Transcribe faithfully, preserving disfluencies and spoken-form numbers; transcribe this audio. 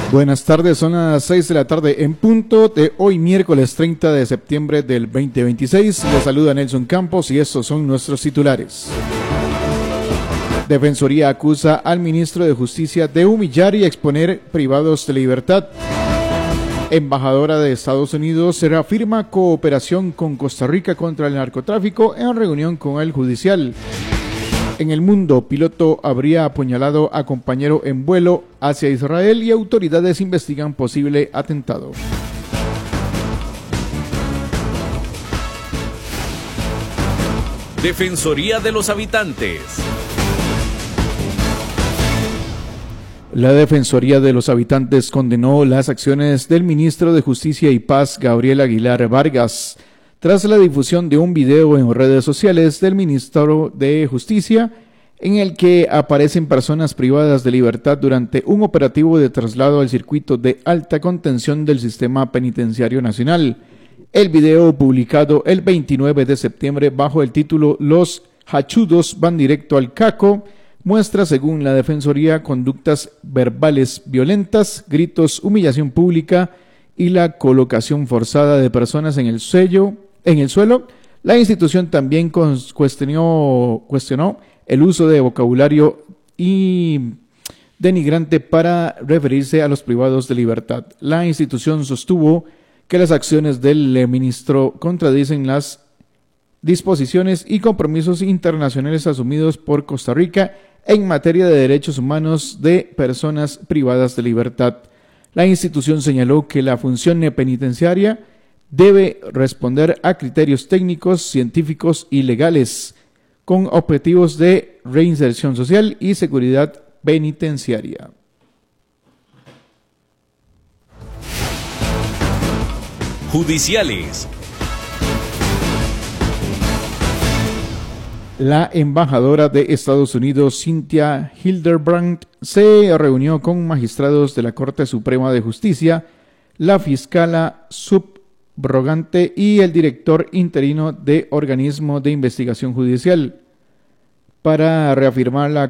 Buenas tardes, son las seis de la tarde en punto de hoy miércoles treinta de septiembre del veinte veintiséis. Les saluda Nelson Campos y estos son nuestros titulares. Defensoría acusa al ministro de Justicia de humillar y exponer privados de libertad. Embajadora de Estados Unidos se reafirma cooperación con Costa Rica contra el narcotráfico en reunión con el judicial. En el mundo, piloto habría apuñalado a compañero en vuelo hacia Israel y autoridades investigan posible atentado. Defensoría de los Habitantes. La Defensoría de los Habitantes condenó las acciones del ministro de Justicia y Paz, Gabriel Aguilar Vargas, tras la difusión de un video en redes sociales del ministro de Justicia en el que aparecen personas privadas de libertad durante un operativo de traslado al circuito de alta contención del Sistema Penitenciario Nacional. El video, publicado el veintinueve de septiembre bajo el título "Los hachudos van directo al caco", muestra, según la Defensoría, conductas verbales violentas, gritos, humillación pública y la colocación forzada de personas en el sello En el suelo. La institución también cuestionó, cuestionó el uso de vocabulario y denigrante para referirse a los privados de libertad. La institución sostuvo que las acciones del ministro contradicen las disposiciones y compromisos internacionales asumidos por Costa Rica en materia de derechos humanos de personas privadas de libertad. La institución señaló que la función penitenciaria debe responder a criterios técnicos, científicos y legales, con objetivos de reinserción social y seguridad penitenciaria. Judiciales. La embajadora de Estados Unidos, Cynthia Hildebrand, se reunió con magistrados de la Corte Suprema de Justicia, la fiscala sub Brogante y el director interino de Organismo de Investigación Judicial para reafirmar la